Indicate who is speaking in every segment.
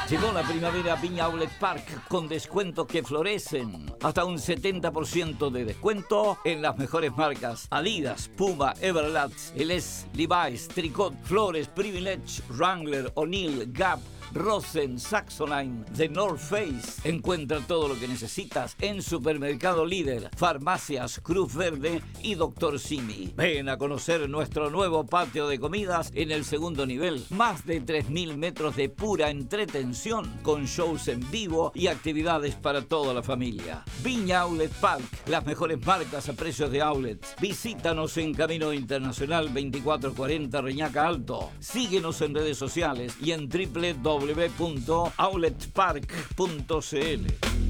Speaker 1: Llegó la primavera a Viña Outlet Park con descuentos que florecen. Hasta un 70% de descuento en las mejores marcas: Adidas, Puma, Everlast, LS, Levi's, Tricot, Flores, Privilege, Wrangler, O'Neill, Gap, Rosen, Saxoline, The North Face. Encuentra todo lo que necesitas en Supermercado Líder, Farmacias Cruz Verde y Dr. Simi. Ven a conocer nuestro nuevo patio de comidas en el segundo nivel. Más de 3.000 metros de pura entretención con shows en vivo y actividades para toda la familia. Viña Outlet Park, las mejores marcas a precios de outlet. Visítanos en Camino Internacional 2440 Reñaca Alto. Síguenos en redes sociales y en www.outletpark.cl.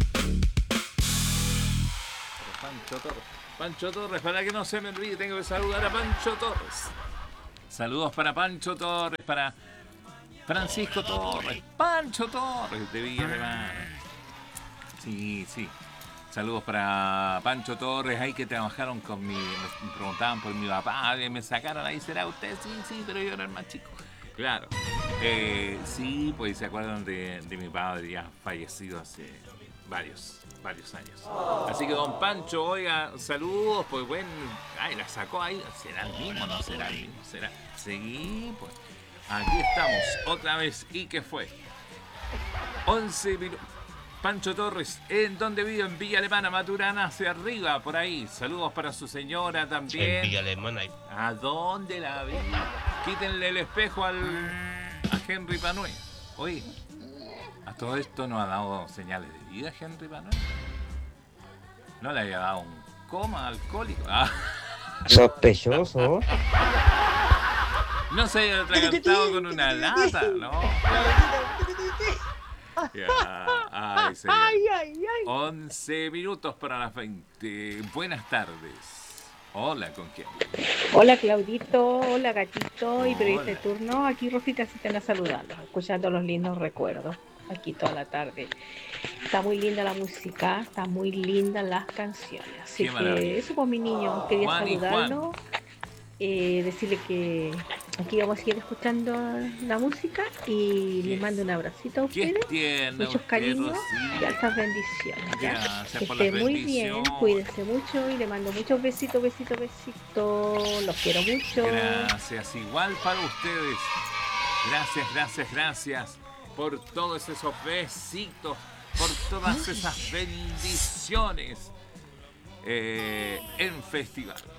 Speaker 2: Pancho Torres, para que no se me olvide, tengo que saludar a Pancho Torres. Saludos para Pancho Torres, para Francisco Torres, Pancho Torres de Villa Alemana. Sí. Saludos para Pancho Torres, ahí que trabajaron con me preguntaban por mi papá, me sacaron ahí, ¿será usted? Sí, pero yo era el más chico. Claro. Sí, pues se acuerdan de mi padre, ya fallecido hace varios años. Así que don Pancho, oiga, saludos, pues bueno, ay, la sacó ahí, ¿será el mismo? ¿No será el mismo? ¿Será? Sí, pues aquí estamos, otra vez, ¿y qué fue? 11 minutos. Pancho Torres, ¿en dónde vive? En Villa Alemana, Maturana, hacia arriba, por ahí. Saludos para su señora también.
Speaker 3: En Villa Alemana.
Speaker 2: ¿A dónde la vi? Quítenle el espejo a Henry Panué. Oye, a todo esto no ha dado señales de vida Henry Panué. ¿No le había dado un coma alcohólico?
Speaker 4: Sospechoso.
Speaker 2: No se haya atragantado con una lata, ¿no? Ay, señor. 11 minutos para las 20. Buenas tardes. Hola, ¿con quién?
Speaker 5: Hola Claudito, hola Gatito y periodista de turno. Aquí Rosita se están saludando, escuchando los lindos recuerdos. Aquí toda la tarde. Está muy linda la música, está muy linda las canciones. Así que eso, pues mi niño, quería saludarlo. Decirle que aquí vamos a seguir escuchando la música y les mando un abracito a ustedes, muchos cariños y altas bendiciones. Que esté muy bien, cuídense mucho y le mando muchos besitos, los quiero mucho.
Speaker 2: Gracias, igual para ustedes. Gracias por todos esos besitos, por todas esas bendiciones en festival.